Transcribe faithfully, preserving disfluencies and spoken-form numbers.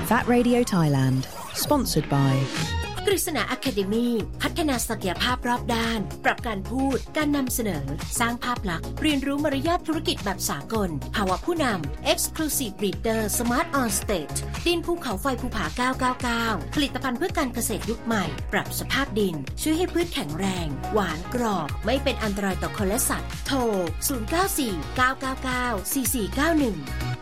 That Radio Thailand Sponsored by กฤษณา Academy พัฒนาศักยภาพรอบด้านปรับการพูดการนำเสนอสร้างภาพลักษณ์เรียนรู้มารยาทธุรกิจแบบสากลภาวะผู้นำ Exclusive Breeder Smart on Stage ดินภูเขาไฟภูผาเก้าเก้าเก้าผลิตภัณฑ์เพื่อการเกษตรยุคใหม่ปรับสภาพดินช่วยให้พืชแข็งแรงหวานกรอบไม่เป็นอันตรายต่อคนและสัตว์โทรศูนย์ เก้า สี่ เก้า เก้า เก้า สี่ สี่ เก้า หนึ่ง